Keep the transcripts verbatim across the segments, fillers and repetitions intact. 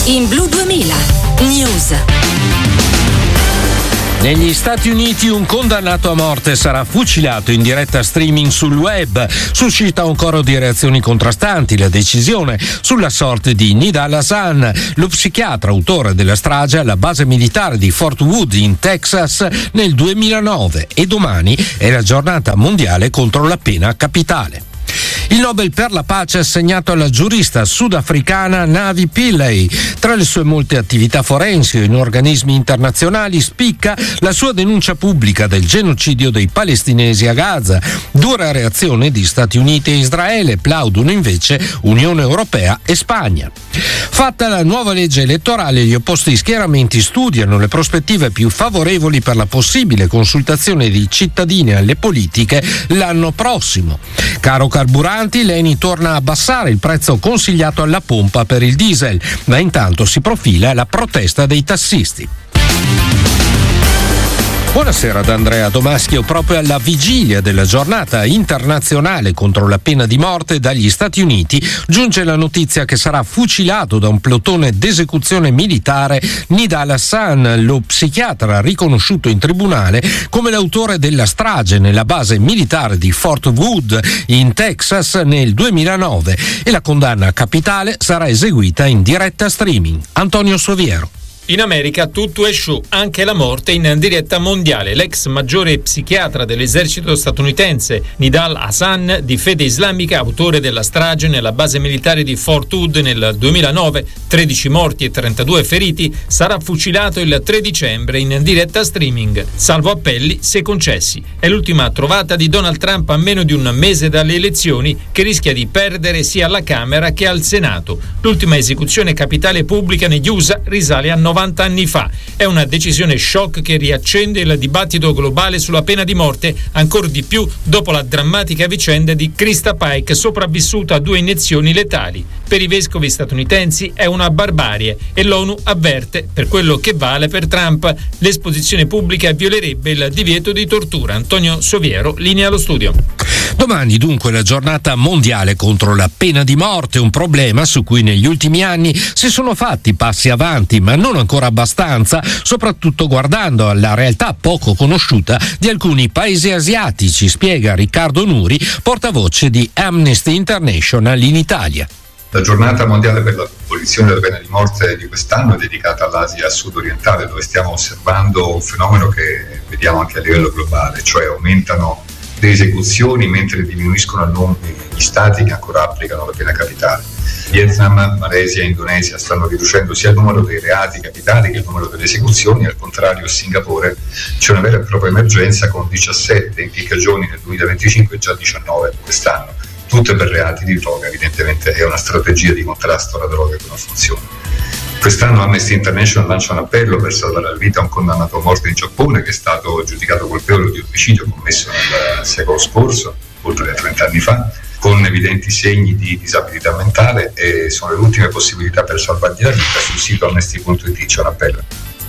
In Blu duemila News. Negli Stati Uniti un condannato a morte sarà fucilato in diretta streaming sul web. Suscita un coro di reazioni contrastanti la decisione sulla sorte di Nidal Hasan, lo psichiatra autore della strage alla base militare di Fort Wood in Texas nel duemilanove, e domani è la giornata mondiale contro la pena capitale. Il Nobel per la pace è assegnato alla giurista sudafricana Navi Pillay. Tra le sue molte attività forensi in organismi internazionali spicca la sua denuncia pubblica del genocidio dei palestinesi a Gaza. Dura reazione di Stati Uniti e Israele, plaudono invece Unione Europea e Spagna. Fatta la nuova legge elettorale, gli opposti schieramenti studiano le prospettive più favorevoli per la possibile consultazione dei cittadini alle politiche l'anno prossimo. Caro carburanti, l'Eni torna a abbassare il prezzo consigliato alla pompa per il diesel, ma intanto si profila la protesta dei tassisti. Buonasera da Andrea Domaschio. Proprio alla vigilia della giornata internazionale contro la pena di morte, dagli Stati Uniti giunge la notizia che sarà fucilato da un plotone d'esecuzione militare Nidal Hasan, lo psichiatra riconosciuto in tribunale come l'autore della strage nella base militare di Fort Wood in Texas nel duemilanove, e la condanna capitale sarà eseguita in diretta streaming. Antonio Soviero. In America tutto è show, anche la morte in diretta mondiale. L'ex maggiore psichiatra dell'esercito statunitense Nidal Hasan, di fede islamica, autore della strage nella base militare di Fort Hood nel duemilanove, tredici morti e trentadue feriti, sarà fucilato il tre dicembre in diretta streaming, salvo appelli se concessi. È l'ultima trovata di Donald Trump a meno di un mese dalle elezioni, che rischia di perdere sia alla Camera che al Senato. L'ultima esecuzione capitale pubblica negli U S A risale a novanta anni fa. È una decisione shock che riaccende il dibattito globale sulla pena di morte, ancor di più dopo la drammatica vicenda di Krista Pike, sopravvissuta a due iniezioni letali. Per i vescovi statunitensi è una barbarie e l'ONU avverte: per quello che vale per Trump, l'esposizione pubblica violerebbe il divieto di tortura. Antonio Soviero, linea allo studio. Domani dunque la giornata mondiale contro la pena di morte, un problema su cui negli ultimi anni si sono fatti passi avanti, ma non ancora abbastanza, soprattutto guardando alla realtà poco conosciuta di alcuni paesi asiatici, spiega Riccardo Nuri, portavoce di Amnesty International in Italia. La giornata mondiale per l'abolizione della pena di morte di quest'anno è dedicata all'Asia sud-orientale, dove stiamo osservando un fenomeno che vediamo anche a livello globale, cioè aumentano le esecuzioni mentre diminuiscono a numero gli stati che ancora applicano la pena capitale. Vietnam, Malesia e Indonesia stanno riducendo sia il numero dei reati capitali che il numero delle esecuzioni. Al contrario, a Singapore c'è una vera e propria emergenza, con diciassette impiccagioni nel duemilaventicinque e già diciannove quest'anno, tutte per reati di droga. Evidentemente è una strategia di contrasto alla droga che non funziona. Quest'anno Amnesty International lancia un appello per salvare la vita a un condannato a morte in Giappone, che è stato giudicato colpevole di omicidio commesso nel secolo scorso, oltre trenta anni fa, con evidenti segni di disabilità mentale, e sono le ultime possibilità per salvargli la vita. Sul sito amnesty punto it c'è un appello.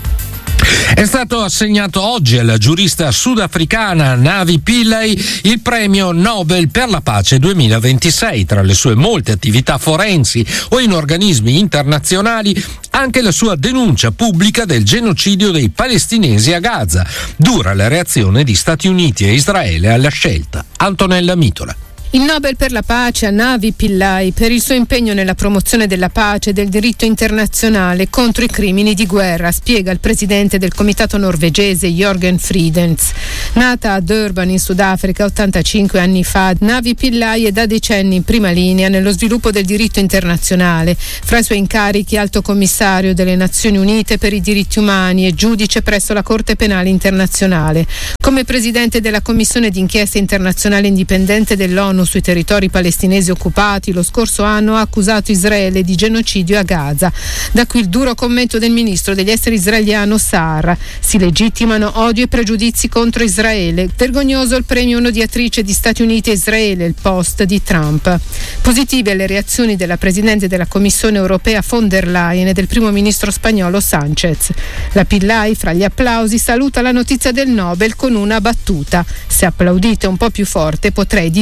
È stato assegnato oggi alla giurista sudafricana Navi Pillay il premio Nobel per la pace duemilaventisei. Tra le sue molte attività forensi o in organismi internazionali, anche la sua denuncia pubblica del genocidio dei palestinesi a Gaza. Dura la reazione di Stati Uniti e Israele alla scelta. Antonella Mitola. Il Nobel per la pace a Navi Pillay per il suo impegno nella promozione della pace e del diritto internazionale contro i crimini di guerra, spiega il presidente del comitato norvegese Jørgen Fridens. Nata a Durban in Sudafrica ottantacinque anni fa, Navi Pillay è da decenni in prima linea nello sviluppo del diritto internazionale. Fra i suoi incarichi, alto commissario delle Nazioni Unite per i diritti umani e giudice presso la Corte Penale Internazionale. Come presidente della Commissione d'inchiesta internazionale indipendente dell'ONU sui territori palestinesi occupati, lo scorso anno ha accusato Israele di genocidio a Gaza. Da qui il duro commento del ministro degli esteri israeliano Saar: si legittimano odio e pregiudizi contro Israele. Vergognoso il premio odiatrice di Stati Uniti e Israele, il post di Trump. Positive le reazioni della presidente della Commissione europea von der Leyen e del primo ministro spagnolo Sánchez. La Pillay, fra gli applausi, saluta la notizia del Nobel con una battuta: se applaudite un po' più forte potrei dividere il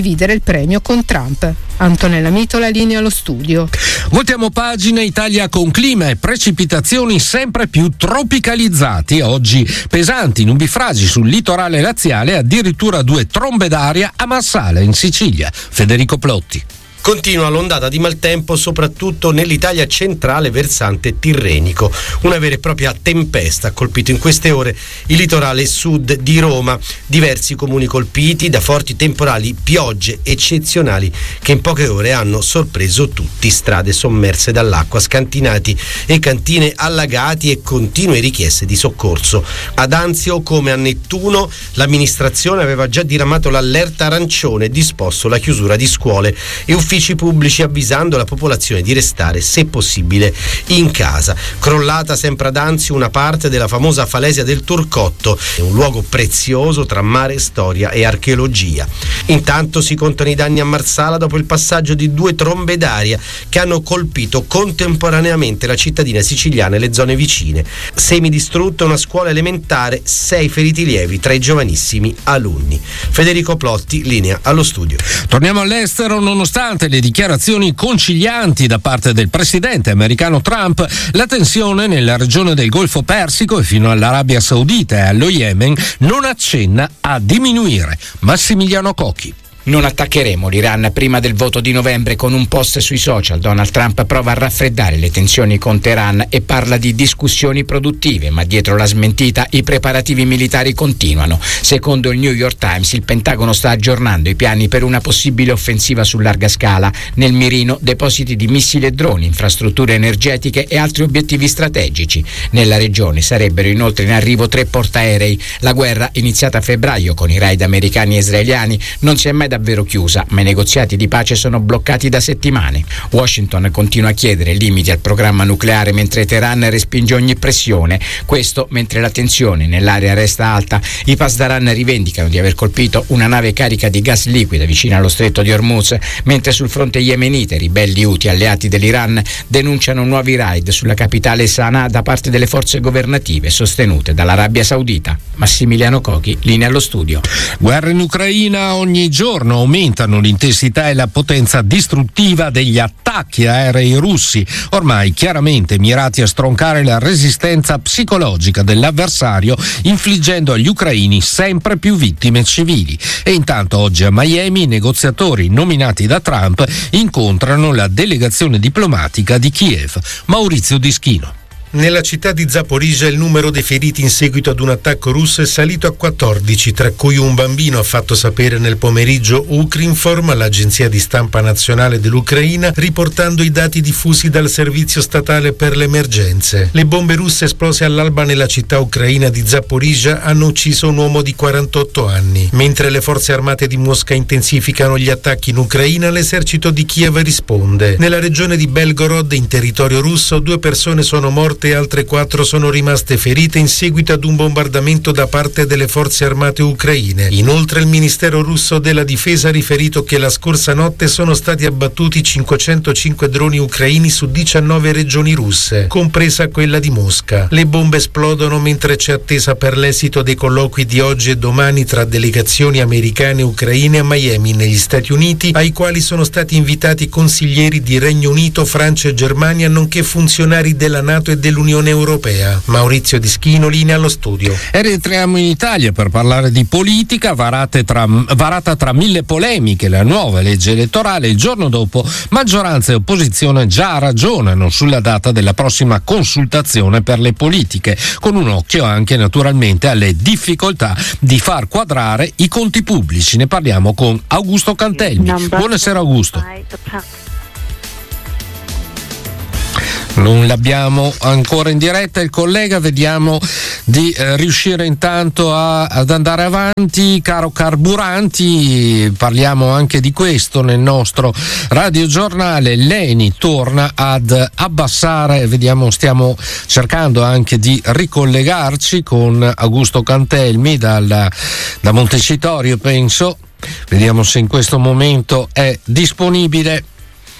premio con Trump. Antonella Mitola, linea allo studio. Voltiamo pagina. Italia con clima e precipitazioni sempre più tropicalizzati. Oggi pesanti nubifragi sul litorale laziale, addirittura due trombe d'aria a Marsala in Sicilia. Federico Plotti. Continua l'ondata di maltempo soprattutto nell'Italia centrale versante tirrenico. Una vera e propria tempesta ha colpito in queste ore il litorale sud di Roma. Diversi comuni colpiti da forti temporali, piogge eccezionali che in poche ore hanno sorpreso tutti. Strade sommerse dall'acqua, scantinati e cantine allagati e continue richieste di soccorso. Ad Anzio come a Nettuno l'amministrazione aveva già diramato l'allerta arancione e disposto la chiusura di scuole e uffici pubblici, avvisando la popolazione di restare se possibile in casa. Crollata sempre ad Anzio una parte della famosa falesia del Turcotto, un luogo prezioso tra mare, storia e archeologia. Intanto si contano i danni a Marsala dopo il passaggio di due trombe d'aria che hanno colpito contemporaneamente la cittadina siciliana e le zone vicine. Semidistrutta una scuola elementare, sei feriti lievi tra i giovanissimi alunni. Federico Plotti, linea allo studio. Torniamo all'estero. Nonostante le dichiarazioni concilianti da parte del presidente americano Trump, la tensione nella regione del Golfo Persico e fino all'Arabia Saudita e allo Yemen non accenna a diminuire. Massimiliano Cocchi. Non attaccheremo l'Iran prima del voto di novembre. Con un post sui social, Donald Trump prova a raffreddare le tensioni con Teheran e parla di discussioni produttive, ma dietro la smentita i preparativi militari continuano. Secondo il New York Times, il Pentagono sta aggiornando i piani per una possibile offensiva su larga scala, nel mirino depositi di missili e droni, infrastrutture energetiche e altri obiettivi strategici. Nella regione sarebbero inoltre in arrivo tre portaerei. La guerra, iniziata a febbraio con i raid americani e israeliani, non si è mai davvero chiusa, ma i negoziati di pace sono bloccati da settimane. Washington continua a chiedere limiti al programma nucleare mentre Teheran respinge ogni pressione. Questo mentre la tensione nell'area resta alta. I Pasdaran rivendicano di aver colpito una nave carica di gas liquido vicino allo stretto di Hormuz, mentre sul fronte yemenite ribelli Houthi alleati dell'Iran denunciano nuovi raid sulla capitale Sana'a da parte delle forze governative sostenute dall'Arabia Saudita. Massimiliano Cocchi, linea allo studio. Guerra in Ucraina. Ogni giorno aumentano l'intensità e la potenza distruttiva degli attacchi aerei russi, ormai chiaramente mirati a stroncare la resistenza psicologica dell'avversario, infliggendo agli ucraini sempre più vittime civili. E intanto oggi a Miami i negoziatori nominati da Trump incontrano la delegazione diplomatica di Kiev. Maurizio Dischino. Nella città di Zaporizhzhia il numero dei feriti in seguito ad un attacco russo è salito a quattordici, tra cui un bambino, ha fatto sapere nel pomeriggio Ukrinform, l'agenzia di stampa nazionale dell'Ucraina, riportando i dati diffusi dal servizio statale per le emergenze. Le bombe russe esplose all'alba nella città ucraina di Zaporizhzhia hanno ucciso un uomo di quarantotto anni. Mentre le forze armate di Mosca intensificano gli attacchi in Ucraina, l'esercito di Kiev risponde. Nella regione di Belgorod, in territorio russo, due persone sono morte e altre quattro sono rimaste ferite in seguito ad un bombardamento da parte delle forze armate ucraine. Inoltre il Ministero russo della Difesa ha riferito che la scorsa notte sono stati abbattuti cinquecentocinque droni ucraini su diciannove regioni russe, compresa quella di Mosca. Le bombe esplodono mentre c'è attesa per l'esito dei colloqui di oggi e domani tra delegazioni americane e ucraine a Miami, negli Stati Uniti, ai quali sono stati invitati consiglieri di Regno Unito, Francia e Germania, nonché funzionari della NATO e dell'Unione Europea. Maurizio Dischino, linea allo studio. E rientriamo in Italia per parlare di politica. Varate tra, varata tra mille polemiche la nuova legge elettorale, il giorno dopo maggioranza e opposizione già ragionano sulla data della prossima consultazione per le politiche, con un occhio anche naturalmente alle difficoltà di far quadrare i conti pubblici. Ne parliamo con Augusto Cantelmi. Buonasera Augusto. Non l'abbiamo ancora in diretta il collega, vediamo di eh, riuscire intanto a, ad andare avanti. Caro Carburanti, parliamo anche di questo nel nostro radiogiornale. L'Eni torna ad abbassare, vediamo, stiamo cercando anche di ricollegarci con Augusto Cantelmi dal, da Montecitorio, penso. Vediamo se in questo momento è disponibile.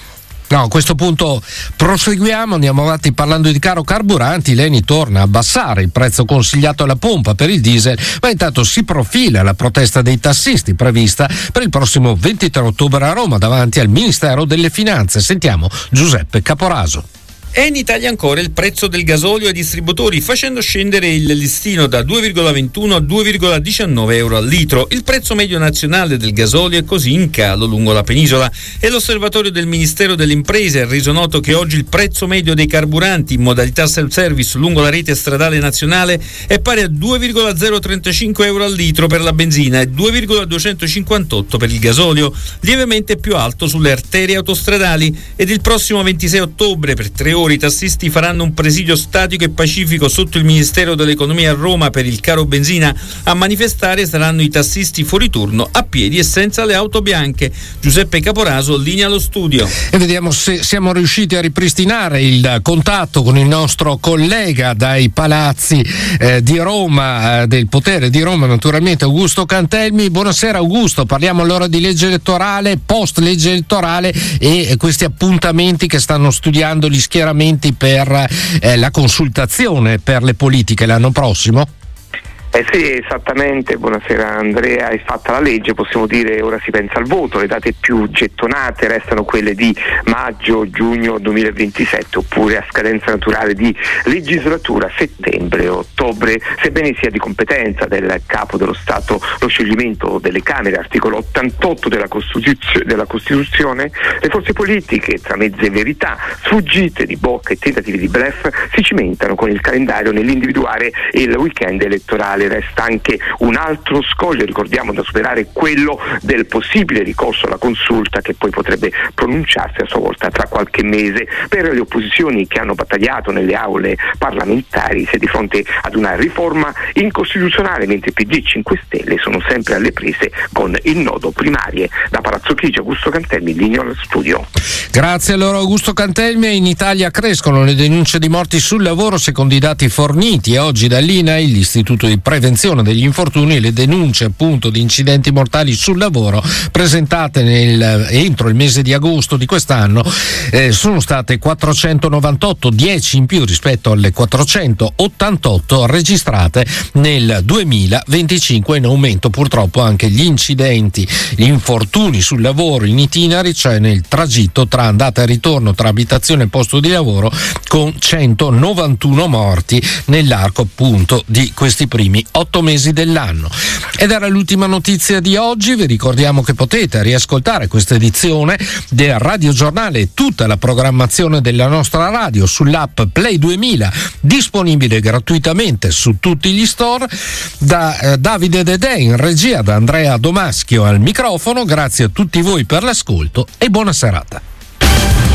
No, a questo punto proseguiamo, andiamo avanti parlando di caro carburanti. L'Eni torna a abbassare il prezzo consigliato alla pompa per il diesel, ma intanto si profila la protesta dei tassisti prevista per il prossimo ventitré ottobre a Roma davanti al Ministero delle Finanze. Sentiamo Giuseppe Caporaso. Eni taglia ancora il prezzo del gasolio ai distributori, facendo scendere il listino da due virgola ventuno a due virgola diciannove euro al litro. Il prezzo medio nazionale del gasolio è così in calo lungo la penisola e l'osservatorio del Ministero delle Imprese ha reso noto che oggi il prezzo medio dei carburanti in modalità self-service lungo la rete stradale nazionale è pari a due virgola zero trentacinque euro al litro per la benzina e due virgola duecentocinquantotto per il gasolio, lievemente più alto sulle arterie autostradali. Ed il prossimo ventisei ottobre, per tre ore, i tassisti faranno un presidio statico e pacifico sotto il Ministero dell'Economia a Roma per il caro benzina. A manifestare saranno i tassisti fuori turno a piedi e senza le auto bianche. Giuseppe Caporaso, linea allo studio. E vediamo se siamo riusciti a ripristinare il contatto con il nostro collega dai palazzi eh, di Roma, eh, del potere di Roma naturalmente, Augusto Cantelmi. Buonasera Augusto, parliamo allora di legge elettorale, post legge elettorale e eh, questi appuntamenti che stanno studiando gli schieramenti per eh, la consultazione per le politiche l'anno prossimo? Eh sì, esattamente, buonasera Andrea, è fatta la legge, possiamo dire ora si pensa al voto, le date più gettonate restano quelle di maggio, giugno duemilaventisette oppure a scadenza naturale di legislatura settembre, ottobre, sebbene sia di competenza del capo dello Stato lo scioglimento delle Camere, articolo ottantotto della, Costituzio- della Costituzione, le forze politiche tra mezze verità, sfuggite di bocca e tentativi di bluff si cimentano con il calendario nell'individuare il weekend elettorale. Resta anche un altro scoglio, ricordiamo, da superare, quello del possibile ricorso alla consulta che poi potrebbe pronunciarsi a sua volta tra qualche mese. Per le opposizioni che hanno battagliato nelle aule parlamentari si è di fronte ad una riforma incostituzionale, mentre P D e cinque Stelle sono sempre alle prese con il nodo primarie. Da Palazzo Chigi, Augusto Cantelmi, linea allo studio. Grazie allora Augusto Cantelmi. In Italia crescono le denunce di morti sul lavoro secondo i dati forniti oggi dall'I N A I, l'Istituto di Prevenzione degli Infortuni, e le denunce appunto di incidenti mortali sul lavoro presentate nel, entro il mese di agosto di quest'anno eh, sono state quattrocentonovantotto, dieci in più rispetto alle quattrocentottantotto registrate nel duemilaventicinque. In aumento purtroppo anche gli incidenti, gli infortuni sul lavoro in itinerari, cioè nel tragitto tra andata e ritorno tra abitazione e posto di lavoro, con centonovantuno morti nell'arco appunto di questi primi otto mesi dell'anno. Ed era l'ultima notizia di oggi. Vi ricordiamo che potete riascoltare questa edizione del Radio Giornale e tutta la programmazione della nostra radio sull'app Play duemila, disponibile gratuitamente su tutti gli store. Da eh, Davide Dedè in regia, da Andrea Domaschio al microfono, grazie a tutti voi per l'ascolto e buona serata.